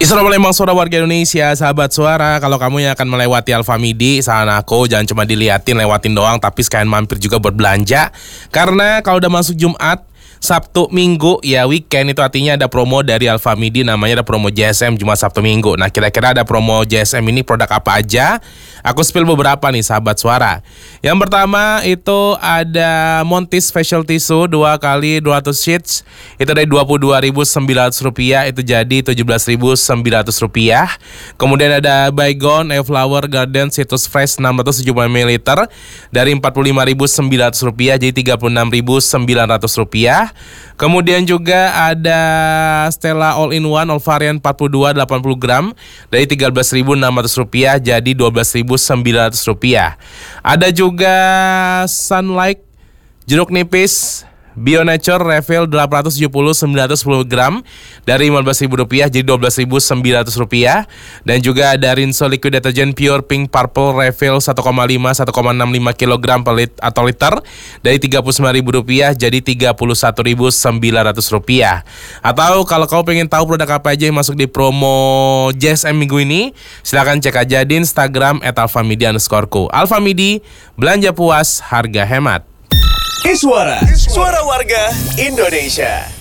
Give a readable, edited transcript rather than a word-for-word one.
Isra Palembang, suara warga Indonesia, sahabat suara. Kalau kamu yang akan melewati Alfamidi, saran aku jangan cuma diliatin, lewatin doang, tapi sekalian mampir juga buat belanja. Karena kalau udah masuk Jumat, Sabtu, Minggu, ya weekend, itu artinya ada promo dari Alfamidi, namanya ada promo JSM Jumat, Sabtu, Minggu. Nah, kira-kira ada promo JSM ini produk apa aja? Aku spill beberapa nih, sahabat suara. Yang pertama itu ada Montis Facial Tissue 2 kali 200 sheets. Itu dari Rp22.900, itu jadi Rp17.900. Kemudian ada Baygon Flower Garden Citrus Fresh 675 ml dari Rp45.900, jadi Rp36.900. Kemudian juga ada Stella All in One All Variant 42 80 gram dari Rp13.600, jadi Rp12.900. Ada juga Sunlight jeruk nipis Bio Nature Refill 870 910 gram dari Rp15.000, jadi Rp12.900. Dan juga ada Rinso Liquid Detergent Pure Pink Purple Refill 1,5 1,65 kg per atau liter dari Rp39.000, jadi Rp31.900. Atau kalau kau pengen tahu produk apa aja yang masuk di promo JSM minggu ini, silakan cek aja di Instagram @alfamidi_ku. Alfamidi, belanja puas, harga hemat. Suara warga Indonesia.